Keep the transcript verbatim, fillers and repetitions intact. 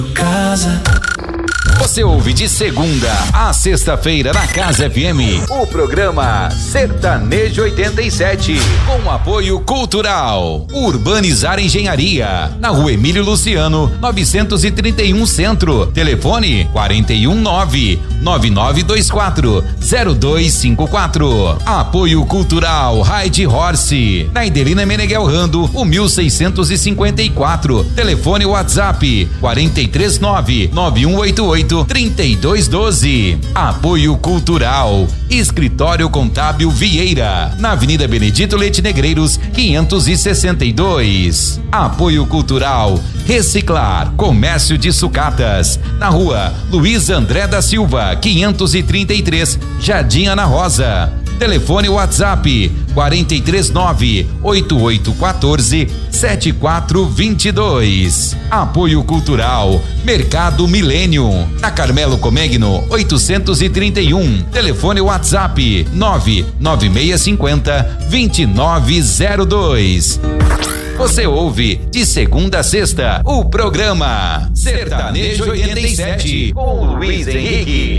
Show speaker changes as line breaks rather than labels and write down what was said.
Casa.
Você ouve de segunda a sexta-feira na Casa F M o programa Sertanejo oitenta e sete, com apoio cultural Urbanizar Engenharia, na Rua Emílio Luciano, novecentos e trinta e um Centro. Telefone quatro um nove, nove nove dois quatro, zero dois cinco quatro. Apoio cultural Ride Horse, na Idelina Meneghel Rando, o mil seiscentos e cinquenta e quatro. Telefone WhatsApp quatro três nove, nove um oito oito, três dois um dois. Apoio cultural Escritório Contábil Vieira, na Avenida Benedito Leite Negreiros, quinhentos e sessenta e dois. Apoio cultural Reciclar Comércio de Sucatas, na Rua Luiz André da Silva, quinhentos e trinta e três, Jardim Ana Rosa. Telefone WhatsApp quatro três nove, oito oito um quatro, sete quatro dois dois. Apoio cultural Mercado Milênio, na Carmelo Comegno oitocentos e trinta e um. Telefone WhatsApp nove nove seis cinco zero, dois nove zero dois. Você ouve de segunda a sexta o programa Sertanejo oitenta e sete com Luiz Henrique.